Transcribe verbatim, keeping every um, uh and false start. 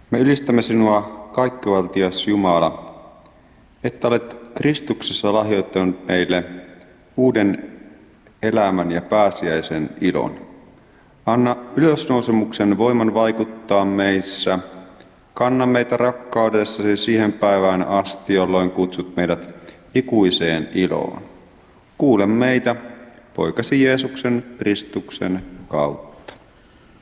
Me ylistämme sinua, kaikkivaltias Jumala, että olet Kristuksessa lahjoittanut meille uuden elämän ja pääsiäisen ilon. Anna ylösnousemuksen voiman vaikuttaa meissä. Kanna meitä rakkaudessasi siihen päivään asti, jolloin kutsut meidät ikuiseen iloon. Kuule meitä, poikasi Jeesuksen Kristuksen kautta.